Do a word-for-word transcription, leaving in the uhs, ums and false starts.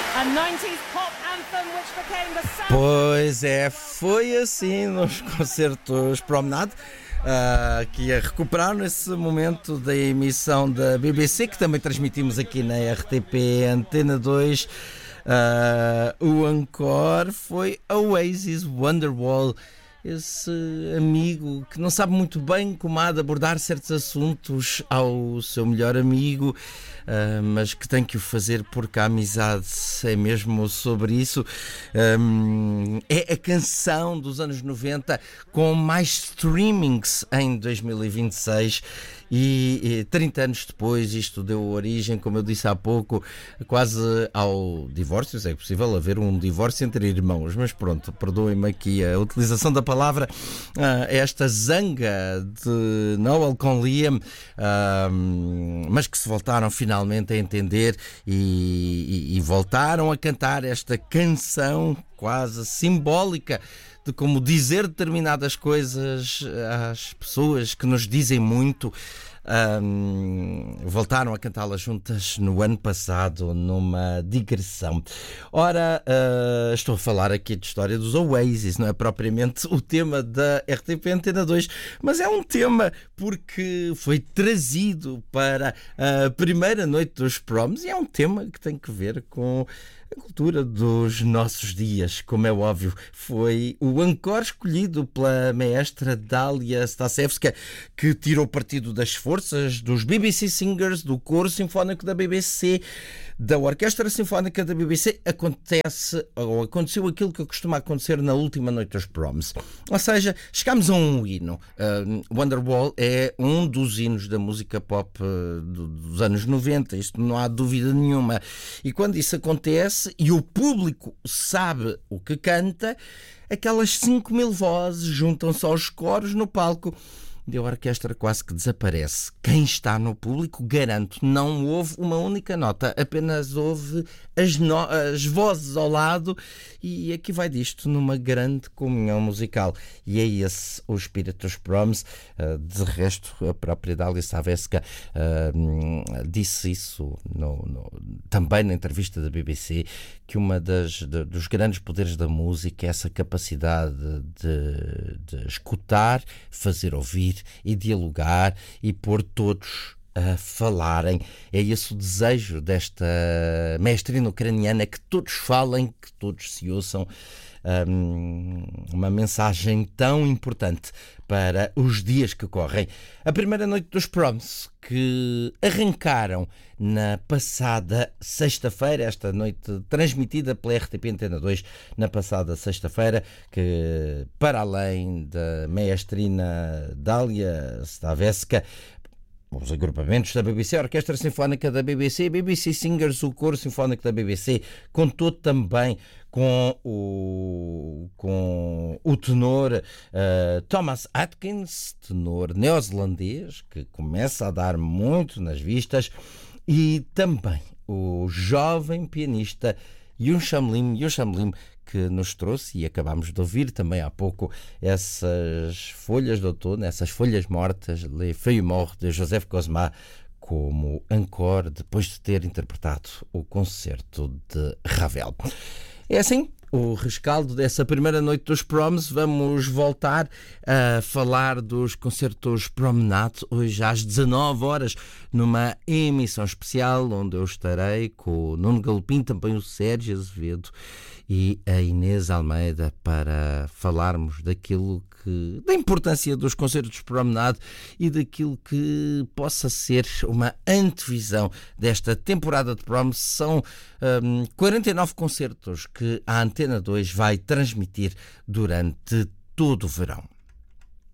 A nineties pop anthem which became the sound. Pois é, foi assim nos concertos Promenade, uh, que ia recuperar nesse momento da emissão da B B C, que também transmitimos aqui na R T P Antena dois. Uh, o encore foi Oasis Wonderwall. Esse amigo que não sabe muito bem como há de abordar certos assuntos ao seu melhor amigo, uh, mas que tem que o fazer porque a amizade é mesmo sobre isso. Um, é a canção dos anos noventa com mais streamings em dois mil e vinte e seis. E, e trinta anos depois isto deu origem, como eu disse há pouco, quase ao divórcio. Se é possível haver um divórcio entre irmãos, mas pronto, perdoem-me aqui a utilização da palavra, uh, esta zanga de Noel com Liam, uh, mas que se voltaram finalmente a entender e, e, e voltaram a cantar esta canção quase simbólica de como dizer determinadas coisas às pessoas que nos dizem muito. Um, voltaram a cantá-las juntas no ano passado, numa digressão. Ora, uh, estou a falar aqui de história dos Oasis, não é propriamente o tema da R T P Antena dois, mas é um tema porque foi trazido para a primeira noite dos Proms e é um tema que tem que ver com a cultura dos nossos dias, como é óbvio. Foi o encore escolhido pela maestra Dália Stasevska, que tirou partido das forças dos B B C Singers, do Coro Sinfónico da B B C, da Orquestra Sinfónica da B B C. Acontece, ou aconteceu aquilo que costuma acontecer na última noite dos Proms. Ou seja, chegámos a um hino. Uh, Wonderwall é um dos hinos da música pop uh, dos anos noventa, isto não há dúvida nenhuma. E quando isso acontece e o público sabe o que canta, aquelas cinco mil vozes juntam-se aos coros no palco e a orquestra quase que desaparece. Quem está no público, garanto, não ouve uma única nota, apenas ouve as, no... as vozes ao lado, e aqui vai disto numa grande comunhão musical. E é esse o espírito dos Proms. Uh, de resto, a própria Dália Stasevska uh, disse isso no, no, também na entrevista da B B C, que uma das de, dos grandes poderes da música é essa capacidade de, de escutar, fazer ouvir e dialogar e pôr todos a falarem. É esse o desejo desta mestrina ucraniana, que todos falem, que todos se ouçam. Um, uma mensagem tão importante para os dias que correm. A primeira noite dos Proms, que arrancaram na passada sexta-feira, esta noite transmitida pela R T P Antena dois na passada sexta-feira, que para além da maestrina Dália Stasevska, os agrupamentos da B B C, a Orquestra Sinfónica da B B C, B B C Singers, o Coro Sinfónico da B B C, contou também com o, com o tenor uh, Thomas Atkins, tenor neozelandês, que começa a dar muito nas vistas, e também o jovem pianista Yusham Lim, Yusham Lim, que nos trouxe, e acabámos de ouvir também há pouco, essas folhas de outono, essas folhas mortas, Les Feuilles Mortes, de Joseph Cosma, como encore, depois de ter interpretado o concerto de Ravel. É assim o rescaldo dessa primeira noite dos Proms. Vamos voltar a falar dos concertos Promenade hoje às dezanove horas, numa emissão especial onde eu estarei com o Nuno Galopim, também o Sérgio Azevedo e a Inês Almeida, para falarmos daquilo que, da importância dos concertos Promenade e daquilo que possa ser uma antevisão desta temporada de Proms. São um, quarenta e nove concertos que a Antena dois vai transmitir durante todo o verão.